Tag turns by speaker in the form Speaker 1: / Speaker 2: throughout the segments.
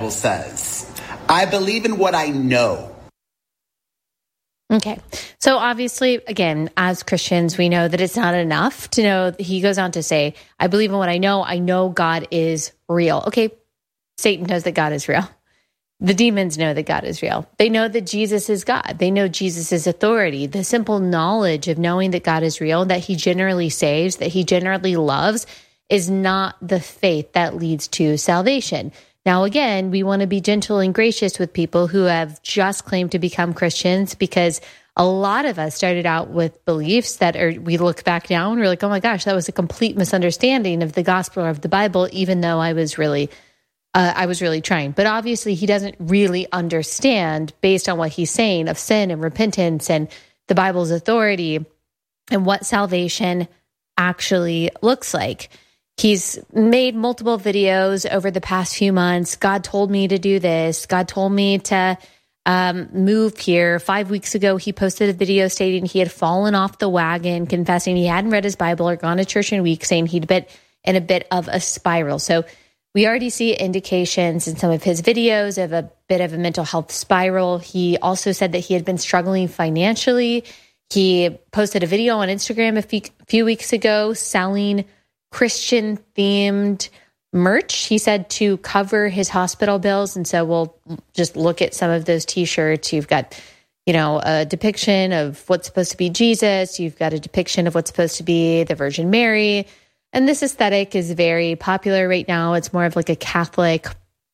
Speaker 1: says. I believe in what I know.
Speaker 2: Okay. So obviously, again, as Christians, we know that it's not enough to know. He goes on to say, I believe in what I know. I know God is real. Okay. Satan knows that God is real. The demons know that God is real. They know that Jesus is God. They know Jesus' authority. The simple knowledge of knowing that God is real, that he generally saves, that he generally loves, is not the faith that leads to salvation. Now, again, we want to be gentle and gracious with people who have just claimed to become Christians, because a lot of us started out with beliefs that we look back now and we're like, oh my gosh, that was a complete misunderstanding of the gospel or of the Bible, even though I was really trying. But obviously he doesn't really understand, based on what he's saying, of sin and repentance and the Bible's authority and what salvation actually looks like. He's made multiple videos over the past few months. God told me to do this. God told me to move here. 5 weeks ago, he posted a video stating he had fallen off the wagon, confessing he hadn't read his Bible or gone to church in a week, saying he'd been in a bit of a spiral. So we already see indications in some of his videos of a bit of a mental health spiral. He also said that he had been struggling financially. He posted a video on Instagram a few weeks ago selling Christian-themed merch, he said, to cover his hospital bills. And so we'll just look at some of those T-shirts. You've got, a depiction of what's supposed to be Jesus. You've got a depiction of what's supposed to be the Virgin Mary. And this aesthetic is very popular right now. It's more of like a Catholic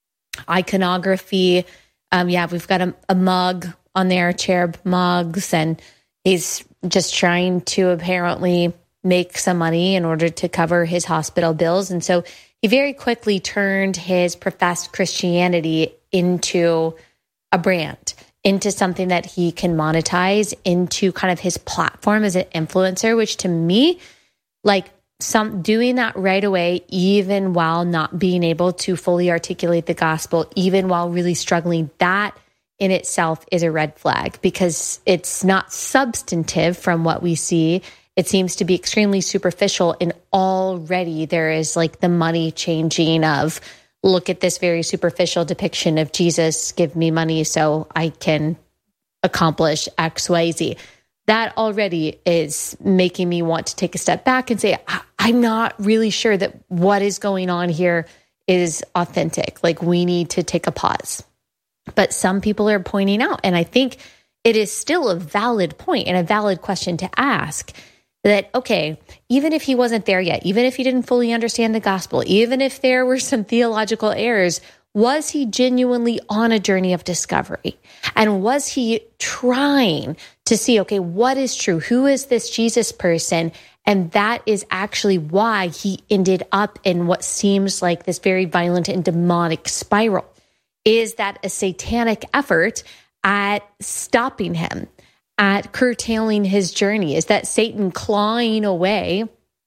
Speaker 2: iconography. We've got a mug on there, cherub mugs, and he's just trying to apparently make some money in order to cover his hospital bills. And so he very quickly turned his professed Christianity into a brand, into something that he can monetize, into kind of his platform as an influencer, which to me, doing that right away, even while not being able to fully articulate the gospel, even while really struggling, that in itself is a red flag, because it's not substantive from what we see. It seems to be extremely superficial, and already there is the money changing of, look at this very superficial depiction of Jesus, give me money so I can accomplish X, Y, Z. That already is making me want to take a step back and say, I'm not really sure that what is going on here is authentic. We need to take a pause. But some people are pointing out, and I think it is still a valid point and a valid question to ask, that, okay, even if he wasn't there yet, even if he didn't fully understand the gospel, even if there were some theological errors, was he genuinely on a journey of discovery? And was he trying to see, okay, what is true? Who is this Jesus person? And that is actually why he ended up in what seems like this very violent and demonic spiral. Is that a satanic effort at stopping him, at curtailing his journey? Is that Satan clawing away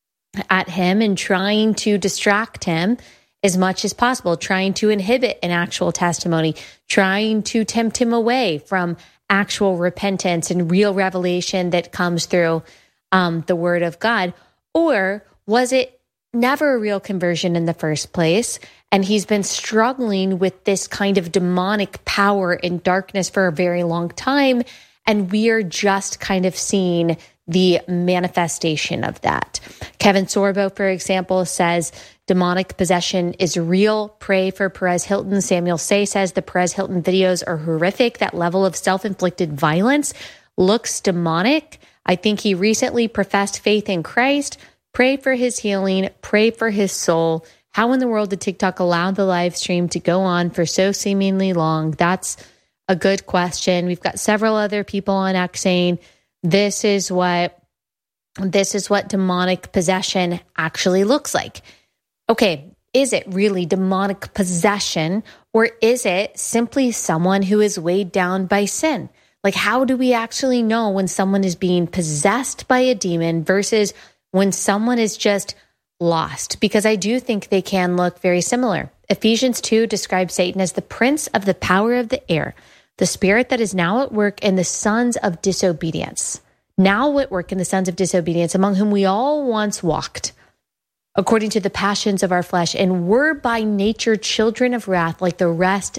Speaker 2: at him and trying to distract him as much as possible, trying to inhibit an actual testimony, trying to tempt him away from actual repentance and real revelation that comes through the word of God? Or was it never a real conversion in the first place, and he's been struggling with this kind of demonic power and darkness for a very long time, and we are just kind of seeing the manifestation of that? Kevin Sorbo, for example, says demonic possession is real. Pray for Perez Hilton. Samuel Say says the Perez Hilton videos are horrific. That level of self-inflicted violence looks demonic. I think he recently professed faith in Christ. Pray for his healing. Pray for his soul. How in the world did TikTok allow the live stream to go on for so seemingly long? That's a good question. We've got several other people on X saying this is what demonic possession actually looks like. Okay, is it really demonic possession, or is it simply someone who is weighed down by sin? How do we actually know when someone is being possessed by a demon versus when someone is just lost? Because I do think they can look very similar. Ephesians 2 describes Satan as the prince of the power of the air, the spirit that is now at work in the sons of disobedience. Now at work in the sons of disobedience, among whom we all once walked. according to the passions of our flesh, and we're by nature children of wrath like the rest